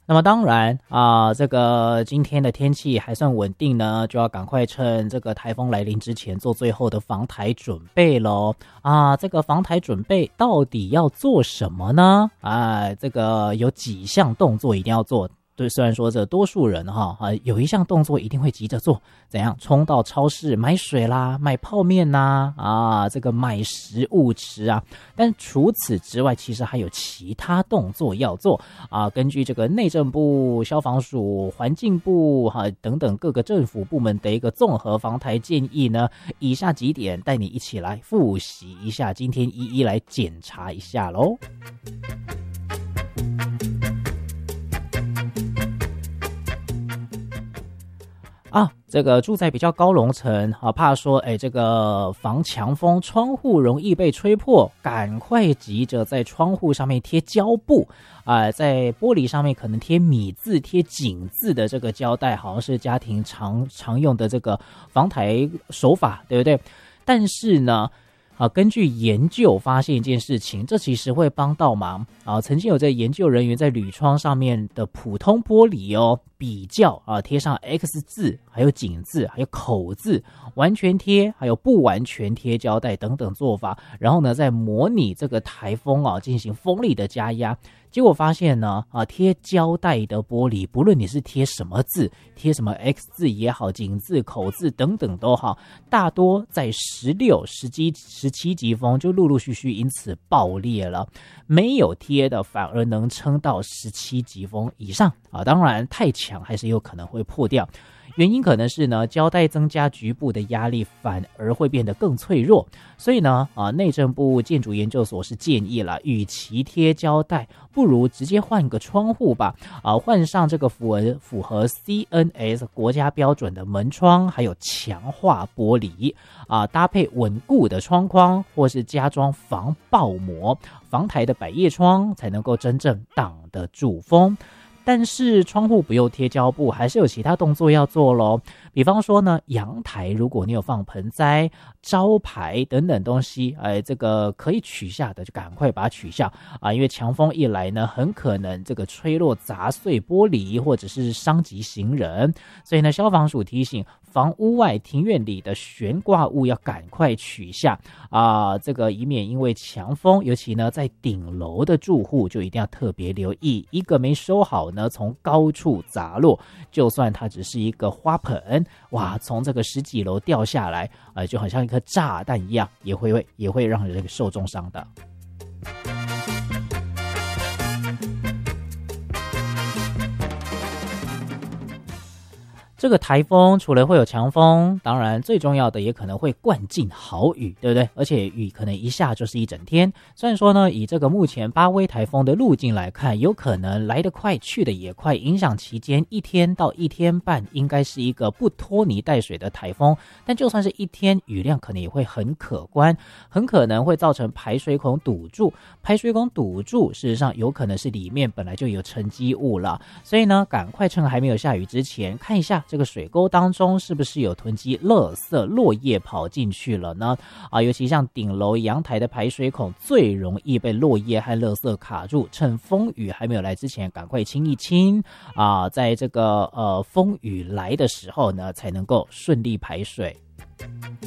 那么当然这个今天的天气还算稳定呢，就要赶快趁这个台风来临之前做最后的防台准备咯。这个防台准备到底要做什么呢？这个有几项动作一定要做。对，虽然说这多数人有一项动作一定会急着做，怎样冲到超市买水啦、买泡面啦这个买食物吃啊。但除此之外，其实还有其他动作要做根据这个内政部、消防署、环境部等等各个政府部门的一个综合防台建议呢，以下几点带你一起来复习一下，今天一一来检查一下咯。这个住在比较高楼层怕说这个防强风，窗户容易被吹破，赶快急着在窗户上面贴胶布在玻璃上面可能贴米字、贴井字的这个胶带，好像是家庭常用的这个防台手法，对不对？但是呢根据研究发现一件事情，这其实会帮到忙曾经有这研究人员在铝窗上面的普通玻璃比较贴上 X 字，还有井字，还有口字，完全贴，还有不完全贴胶带等等做法，然后呢再模拟这个台风进行风力的加压。结果发现呢贴胶带的玻璃，不论你是贴什么字，贴什么 X 字也好，井字、口字等等都好，大多在16、17级风就陆陆续续因此爆裂了，没有贴的反而能撑到17级风以上当然太强还是有可能会破掉。原因可能是呢，胶带增加局部的压力，反而会变得更脆弱。所以呢，内政部建筑研究所是建议了，与其贴胶带，不如直接换个窗户吧。换上这个符合 CNS 国家标准的门窗，还有强化玻璃搭配稳固的窗框，或是加装防爆膜、防台的百叶窗，才能够真正挡得住风。但是窗户不用贴胶布，还是有其他动作要做咯。比方说呢，阳台如果你有放盆栽、招牌等等东西，这个可以取下的就赶快把它取下因为强风一来呢，很可能这个吹落砸碎玻璃，或者是伤及行人。所以呢，消防署提醒，房屋外庭院里的悬挂物要赶快取下这个以免因为强风，尤其呢在顶楼的住户就一定要特别留意，一个没收好呢，从高处砸落，就算它只是一个花盆，哇，从这个10几楼掉下来就好像一颗炸弹一样，也会让人受重伤的。这个台风除了会有强风，当然最重要的也可能会灌进豪雨，对不对？而且雨可能一下就是一整天。虽然说呢，以这个目前巴威台风的路径来看，有可能来得快去得也快，影响期间1天到1天半应该是一个不拖泥带水的台风。但就算是1天，雨量可能也会很可观，很可能会造成排水孔堵住。排水孔堵住，事实上有可能是里面本来就有沉积物了。所以呢，赶快趁还没有下雨之前，看一下这个水沟当中是不是有囤积垃圾落叶跑进去了呢？尤其像顶楼阳台的排水孔最容易被落叶和垃圾卡住，趁风雨还没有来之前赶快清一清在这个风雨来的时候呢，才能够顺利排水。